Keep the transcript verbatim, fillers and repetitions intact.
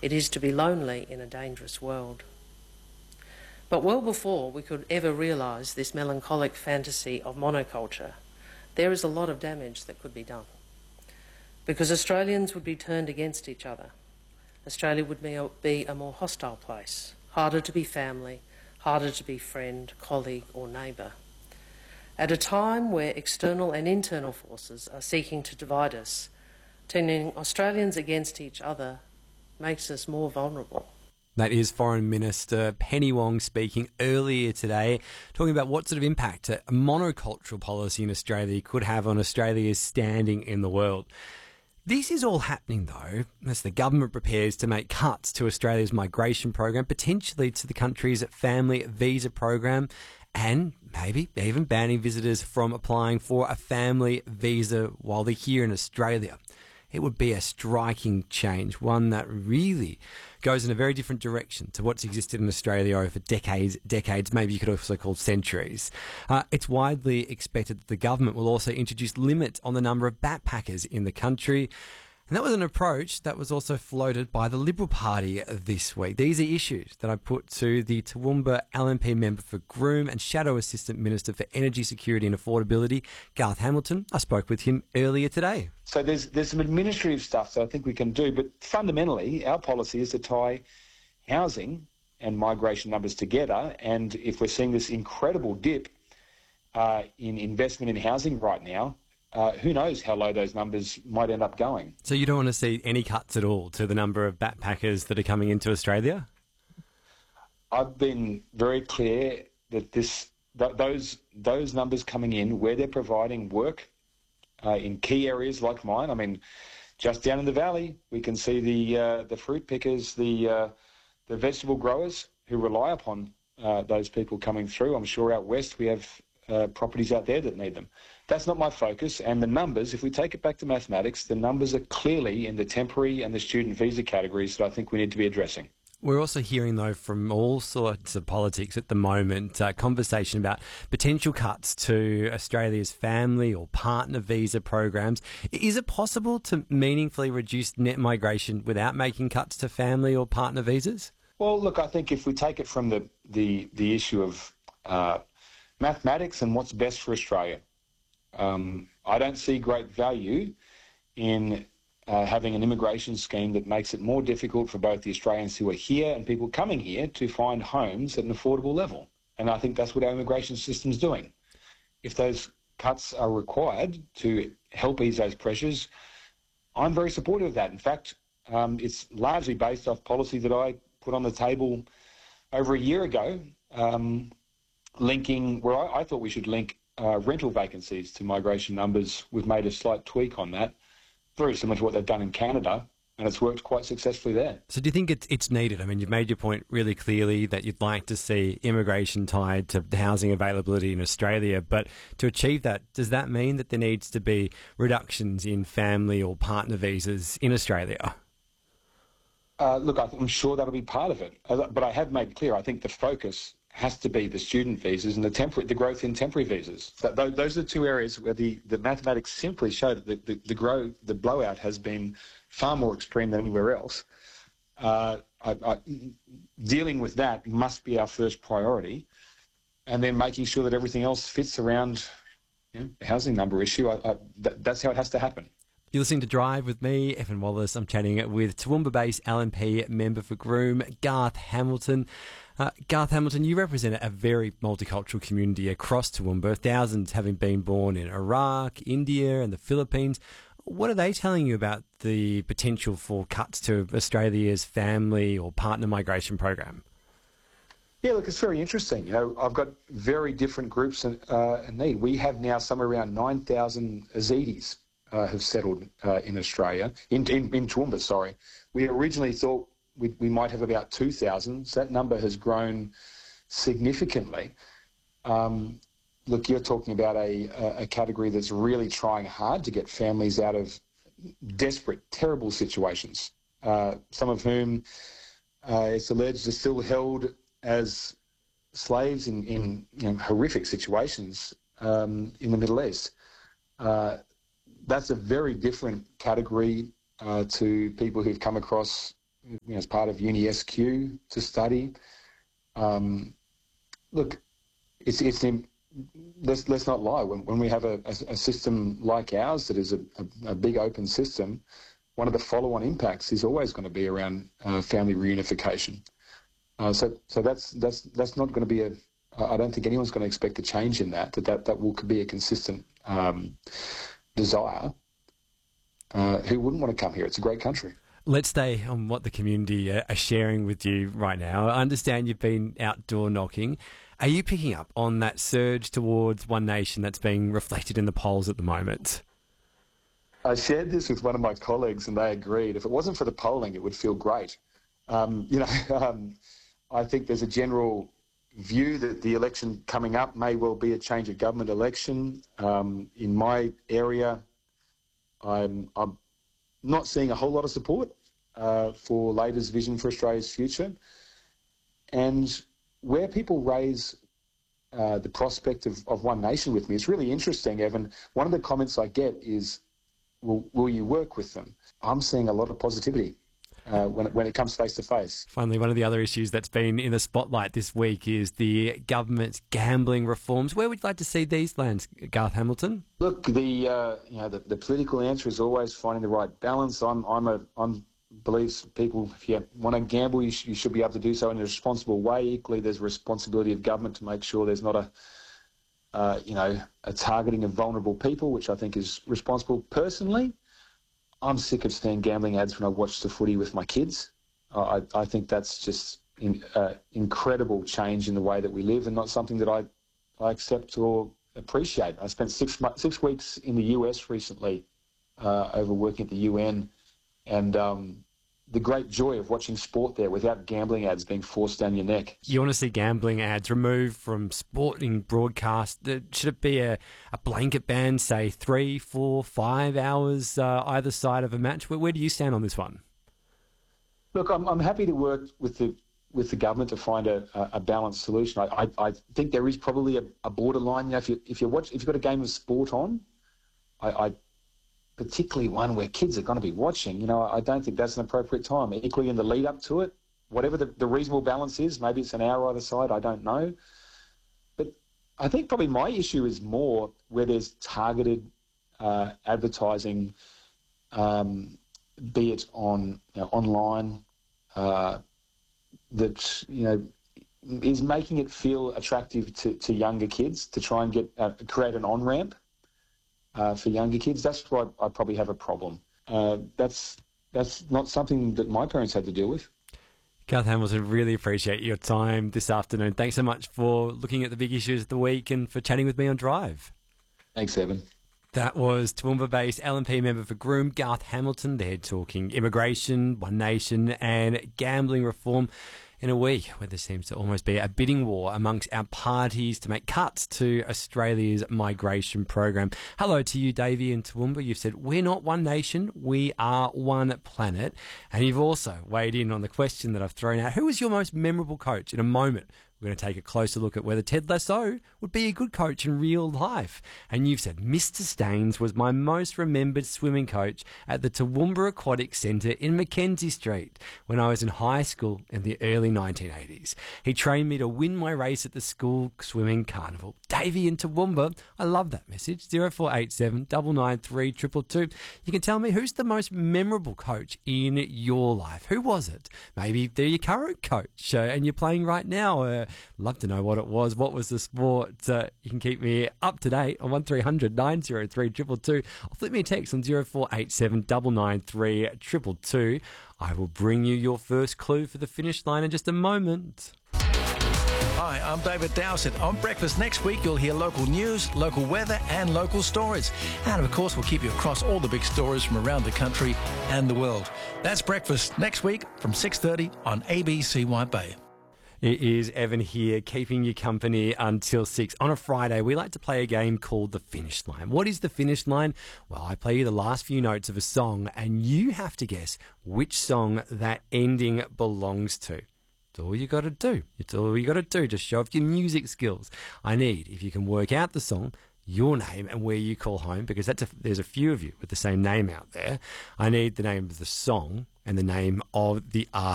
it is to be lonely in a dangerous world. But well before we could ever realise this melancholic fantasy of monoculture, there is a lot of damage that could be done. Because Australians would be turned against each other. Australia would be a more hostile place, harder to be family, harder to be friend, colleague or neighbour. At a time where external and internal forces are seeking to divide us, turning Australians against each other makes us more vulnerable. That is Foreign Minister Penny Wong speaking earlier today, talking about what sort of impact a monocultural policy in Australia could have on Australia's standing in the world. This is all happening, though, as the government prepares to make cuts to Australia's migration program, potentially to the country's family visa program, and maybe even banning visitors from applying for a family visa while they're here in Australia. It would be a striking change, one that really goes in a very different direction to what's existed in Australia over decades, decades, maybe you could also call centuries. Uh, it's widely expected that the government will also introduce limits on the number of backpackers in the country. And that was an approach that was also floated by the Liberal Party this week. These are issues that I put to the Toowoomba L N P member for Groom and Shadow Assistant Minister for Energy Security and Affordability, Garth Hamilton. I spoke with him earlier today. So there's there's some administrative stuff that I think we can do, but fundamentally our policy is to tie housing and migration numbers together. And if we're seeing this incredible dip uh, in investment in housing right now, Uh, who knows how low those numbers might end up going. So you don't want to see any cuts at all to the number of backpackers that are coming into Australia? I've been very clear that this th- those those numbers coming in, where they're providing work uh, in key areas like mine. I mean, just down in the valley, we can see the uh, the fruit pickers, the uh, the vegetable growers who rely upon uh, those people coming through. I'm sure out west we have uh, properties out there that need them. That's not my focus, and the numbers, if we take it back to mathematics, the numbers are clearly in the temporary and the student visa categories that I think we need to be addressing. We're also hearing, though, from all sorts of politics at the moment, uh, conversation about potential cuts to Australia's family or partner visa programs. Is it possible to meaningfully reduce net migration without making cuts to family or partner visas? Well, look, I think if we take it from the, the, the issue of uh, mathematics and what's best for Australia, Um, I don't see great value in uh, having an immigration scheme that makes it more difficult for both the Australians who are here and people coming here to find homes at an affordable level. And I think that's what our immigration system's doing. If those cuts are required to help ease those pressures, I'm very supportive of that. In fact, um, it's largely based off policy that I put on the table over a year ago, um, linking where I, I thought we should link Uh, rental vacancies to migration numbers. We've made a slight tweak on that, very similar to what they've done in Canada, and it's worked quite successfully there. So do you think it's, it's needed? I mean, you've made your point really clearly that you'd like to see immigration tied to housing availability in Australia, but to achieve that, does that mean that there needs to be reductions in family or partner visas in Australia? Uh, look, I'm sure that'll be part of it, but I have made clear, I think the focus has to be the student visas and the temporary, the growth in temporary visas. That, those are the two areas where the, the mathematics simply show that the, the, the, grow, the blowout has been far more extreme than anywhere else. Uh, I, I, dealing with that must be our first priority, and then making sure that everything else fits around, you know, the housing number issue. I, I, that, that's how it has to happen. You're listening to Drive with me, Evan Wallace. I'm chatting with Toowoomba-based L N P member for Groom, Garth Hamilton. Uh, Garth Hamilton, you represent a very multicultural community across Toowoomba, thousands having been born in Iraq, India and the Philippines. What are they telling you about the potential for cuts to Australia's family or partner migration program? Yeah, look, it's very interesting. You know, I've got very different groups in, uh, in need. We have now somewhere around nine thousand Yazidis uh, have settled uh, in Australia, in, in, in Toowoomba, sorry. We originally thought We, we might have about two thousand. So that number has grown significantly. Um, look, you're talking about a, a category that's really trying hard to get families out of desperate, terrible situations, uh, some of whom uh, it's alleged are still held as slaves in, in you know, horrific situations um, in the Middle East. Uh, that's a very different category uh, to people who've come across you know, as part of Uni S Q to study. Um, look, it's it's in, let's let's not lie. When when we have a, a, a system like ours that is a, a, a big open system, one of the follow-on impacts is always going to be around uh, family reunification. Uh, so so that's that's that's not going to be a. I don't think anyone's going to expect a change in that. That that, that will be a consistent um, desire. Uh, who wouldn't want to come here? It's a great country. Let's stay on what the community are sharing with you right now. I understand you've been outdoor knocking. Are you picking up on that surge towards One Nation that's being reflected in the polls at the moment? I shared this with one of my colleagues and they agreed. If it wasn't for the polling, it would feel great. Um, you know, um, I think there's a general view that the election coming up may well be a change of government election. Um, in my area, I'm, I'm not seeing a whole lot of support uh, for Labor's vision for Australia's future. And where people raise uh, the prospect of, of One Nation with me, it's really interesting, Evan. One of the comments I get is, will, will you work with them? I'm seeing a lot of positivity uh, when, it, when it comes face to face. Finally, one of the other issues that's been in the spotlight this week is the government's gambling reforms. Where would you like to see these lands, Garth Hamilton? Look, the uh, you know the, the political answer is always finding the right balance. I'm I'm a I'm believes people, if you want to gamble, you, sh- you should be able to do so in a responsible way. Equally, there's a responsibility of government to make sure there's not a, uh, you know, a targeting of vulnerable people, which I think is responsible. Personally, I'm sick of seeing gambling ads when I watch the footy with my kids. Uh, I, I think that's just in, uh, incredible change in the way that we live, and not something that I, I accept or appreciate. I spent six six weeks in the U S recently, uh, over working at the U N. And um, the great joy of watching sport there without gambling ads being forced down your neck. You want to see gambling ads removed from sporting broadcast? Should it be a, a blanket ban, say three, four, five hours uh, either side of a match? Where, where do you stand on this one? Look, I'm, I'm happy to work with the with the government to find a, a balanced solution. I, I, I think there is probably a, a borderline. You know, if you if you watch if you've got a game of sport on, I. I particularly one where kids are going to be watching, you know, I don't think that's an appropriate time. Equally in the lead up to it, whatever the, the reasonable balance is, maybe it's an hour either side, I don't know. But I think probably my issue is more where there's targeted uh, advertising, um, be it on you know, online, uh, that, you know, is making it feel attractive to, to younger kids to try and get uh, create an on-ramp. Uh, for younger kids, that's where I, I probably have a problem. Uh, that's that's not something that my parents had to deal with. Garth Hamilton, really appreciate your time this afternoon. Thanks so much for looking at the big issues of the week and for chatting with me on Drive. Thanks, Evan. That was Toowoomba-based L N P member for Groom, Garth Hamilton. They're talking immigration, One Nation and gambling reform in a week where there seems to almost be a bidding war amongst our parties to make cuts to Australia's migration program. Hello to you, Davey in Toowoomba. You've said, we're not one nation, we are one planet. And you've also weighed in on the question that I've thrown out. Who was your most memorable coach? In a moment, we're going to take a closer look at whether Ted Lasso would be a good coach in real life. And you've said, Mister Staines was my most remembered swimming coach at the Toowoomba Aquatic Centre in Mackenzie Street when I was in high school in the early nineteen eighties. He trained me to win my race at the school swimming carnival. Davey in Toowoomba, I love that message. zero four eight seven, nine nine three, two two two. You can tell me who's the most memorable coach in your life. Who was it? Maybe they're your current coach uh, and you're playing right now. Uh, Love to know what it was. What was the sport? Uh, you can keep me up to date on one three hundred, nine oh three, two two two. Or flip me a text on zero four eight seven, nine nine three, two two two. I will bring you your first clue for the finish line in just a moment. Hi, I'm David Dowsett. On Breakfast next week, you'll hear local news, local weather and local stories. And of course, we'll keep you across all the big stories from around the country and the world. That's Breakfast next week from six thirty on A B C White Bay. It is Evan here, keeping you company until six. On a Friday, we like to play a game called The Finish Line. What is The Finish Line? Well, I play you the last few notes of a song, and you have to guess which song that ending belongs to. It's all you got to do. It's all you got to do to show off your music skills. I need, if you can work out the song, your name and where you call home, because that's a, there's a few of you with the same name out there. I need the name of the song and the name of the artist.